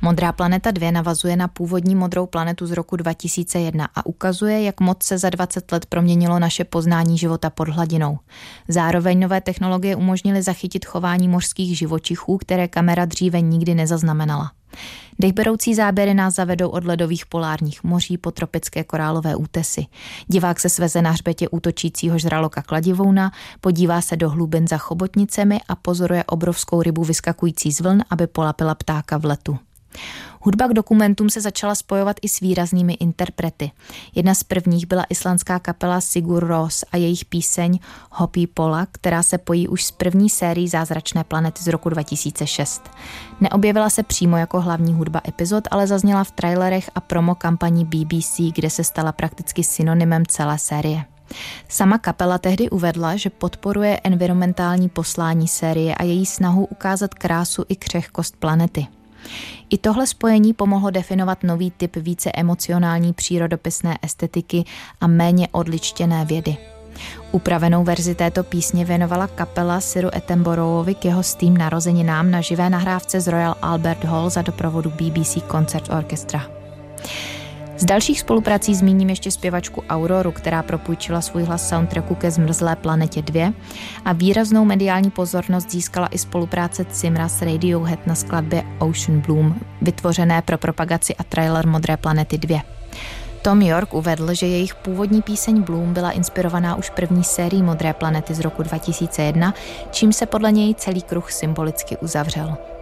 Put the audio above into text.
Modrá planeta 2 navazuje na původní Modrou planetu z roku 2001 a ukazuje, jak moc se za 20 let proměnilo naše poznání života pod hladinou. Zároveň nové technologie umožnily zachytit chování mořských živočichů, které kamera dříve nikdy nezaznamenala. Dechberoucí záběry nás zavedou od ledových polárních moří po tropické korálové útesy. Divák se sveze na hřbetě útočícího žraloka kladivouna, podívá se do hlubin za chobotnicemi a pozoruje obrovskou rybu vyskakující z vln, aby polapila ptáka v letu. Hudba k dokumentům se začala spojovat i s výraznými interprety. Jedna z prvních byla islandská kapela Sigur Rós a jejich píseň Hopi Pola, která se pojí už s první sérií Zázračné planety z roku 2006. Neobjevila se přímo jako hlavní hudba epizod, ale zazněla v trailerech a promo kampaní BBC, kde se stala prakticky synonymem celé série. Sama kapela tehdy uvedla, že podporuje environmentální poslání série a její snahu ukázat krásu i křehkost planety. I tohle spojení pomohlo definovat nový typ více emocionální přírodopisné estetiky a méně odličtěné vědy. Upravenou verzi této písně věnovala kapela Siru Attenboroughovi k jeho stým narozeninám na živé nahrávce z Royal Albert Hall za doprovodu BBC Concert Orchestra. Z dalších spoluprací zmíním ještě zpěvačku Auroru, která propůjčila svůj hlas soundtracku ke Zmrzlé planetě 2 a výraznou mediální pozornost získala i spolupráce Cimra s Radiohead na skladbě Ocean Bloom, vytvořené pro propagaci a trailer Modré planety 2. Tom York uvedl, že jejich původní píseň Bloom byla inspirovaná už první sérií Modré planety z roku 2001, čím se podle něj celý kruh symbolicky uzavřel.